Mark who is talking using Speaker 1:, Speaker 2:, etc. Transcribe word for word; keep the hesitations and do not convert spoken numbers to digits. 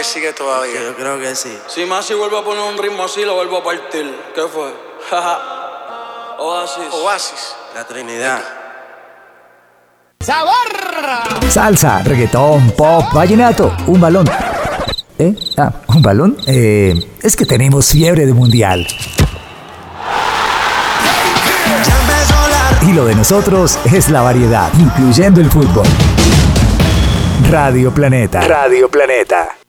Speaker 1: sigue todavía.
Speaker 2: Yo creo que sí.
Speaker 3: Si Masi vuelve a poner un ritmo así, lo vuelvo a partir. ¿Qué fue? Oasis.
Speaker 1: Oasis.
Speaker 2: La Trinidad.
Speaker 4: ¡Sabor!
Speaker 5: Salsa, reggaetón, pop, vallenato, un balón. ¿Eh? Ah, ¿un balón? Eh, es que tenemos fiebre de mundial. Y lo de nosotros es la variedad, incluyendo el fútbol. Radio Planeta. Radio Planeta.